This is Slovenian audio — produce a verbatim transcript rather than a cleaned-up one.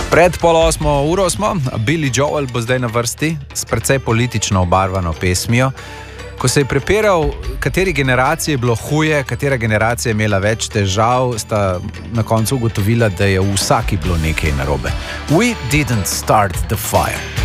Pred pol osmo uro smo, Billy Joel bo zdaj na vrsti s precej politično obarvano pesmijo. Ko se je prepiral, kateri generaciji je bilo huje, katera generacija je imela več težav, sta na koncu ugotovila, da je v vsaki bilo nekaj narobe. We didn't start the fire.